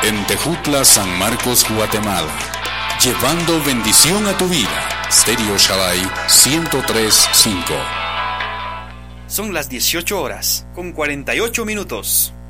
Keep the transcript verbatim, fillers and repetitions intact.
En Tejutla, San Marcos, Guatemala. Llevando bendición a tu vida. Stereo Shaddai ciento tres punto cinco. Son las dieciocho horas con cuarenta y ocho minutos.